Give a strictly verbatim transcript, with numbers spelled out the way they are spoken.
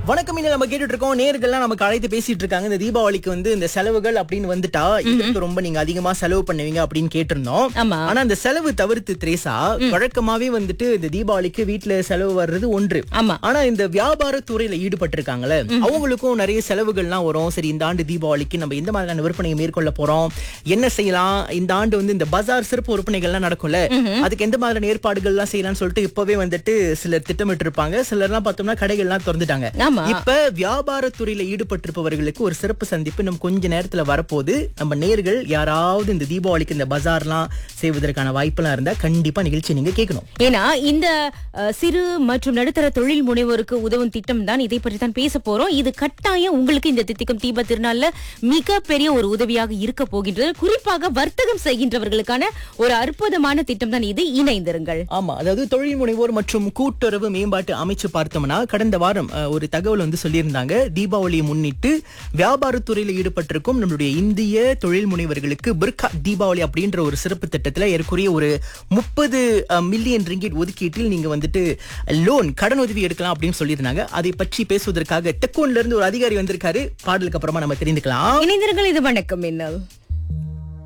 வணக்கம். இனி நம்ம கேட்டுட்டு இருக்கோம், நேர்கள்லாம் நமக்கு அழைத்து பேசிட்டு இருக்காங்க. இந்த தீபாவளிக்கு வந்து இந்த செலவுகள் அப்படின்னு வந்துட்டா இதுக்கு ரொம்ப நீங்க அதிகமா செலவு பண்ணுவீங்க அப்படின்னு கேட்டிருந்தோம். ஆமா. ஆனா இந்த செலவு தவிர்த்து திரேசா, வழக்கமாவே வந்துட்டு இந்த தீபாவளிக்கு வீட்டுல செலவு வர்றது ஒன்று. ஆமா. ஆனா இந்த வியாபார துறையில ஈடுபட்டு இருக்காங்கல்ல, அவங்களுக்கும் நிறைய செலவுகள்லாம் வரும். சரி, இந்த ஆண்டு தீபாவளிக்கு நம்ம எந்த மாதிரியான விற்பனையை மேற்கொள்ள போறோம், என்ன செய்யலாம், இந்த ஆண்டு வந்து இந்த பஜார் சிறப்பு விற்பனைகள்லாம் நடக்கும்ல, அதுக்கு எந்த மாதிரியான ஏற்பாடுகள்லாம் செய்யலாம்னு சொல்லிட்டு இப்பவே வந்துட்டு சிலர் திட்டமிட்டு இருப்பாங்க. சிலர்லாம் பார்த்தோம்னா கடைகள்லாம் திறந்துட்டாங்க. ஆமா. இப்ப வியாபாரத்துறையில ஈடுபட்டிருப்பவர்களுக்கு ஒரு சிறப்பு சந்திப்பு நம்ம கொஞ்ச நேரத்துல வரப்போது. நம்ம நேர்கள் யாராவது இந்த தீபாவளிக்கு இந்த பஜார்லாம் செய்வதற்கான வாய்ப்பெல்லாம் இருந்தா கண்டிப்பா நிகழ்ச்சி நீங்க கேட்கணும். ஏன்னா இந்த அஹ், சிறு மற்றும் நடுத்தர தொழில் முனைவோருக்கு உதவும் திட்டம் தான், இதை பற்றி தான் பேச போறோம். இது கட்டாயம் உங்களுக்கு இந்த தித்திக்கும் தீப திருநாள்ல மிகப்பெரிய ஒரு உதவியாக இருக்க போகின்றது. குறிப்பாக வர்த்தகம் செய்கின்றவர்களுக்கான ஒரு அற்புதமான திட்டம் தான் இது. இணைந்திருங்கள். ஆமா, அதாவது தொழில் முனைவோர் மற்றும் கூட்டுறவு மேம்பாட்டு அமைச்சு பார்த்தோம்னா கடந்த வாரம் அஹ், ஒரு தகவல் வந்து சொல்லியிருந்தாங்க. தீபாவளியை முன்னிட்டு வியாபாரத்துறையில் ஈடுபட்டிருக்கும் நம்மளுடைய இந்திய தொழில் முனைவர்களுக்கு பிர்கா தீபாவளி அப்படின்ற ஒரு சிறப்பு திட்டத்துல ஏறக்குறைய ஒரு முப்பது மில்லியன் ரிங்கிட் ஒதுக்கீட்டில் நீங்க வந்துட்டு லோன் கடன் உதவி எடுக்கலாம் அப்படின்னு சொல்லியிருந்தாங்க. அதை பற்றி பேசுவதற்காக தெக்கோன்ல இருந்து ஒரு அதிகாரி வந்திருக்காரு. பாடலுக்கு அப்புறமா நம்ம தெரிந்துக்கலாம். இணைந்திருங்கள். இது வணக்கம் மின்னல்.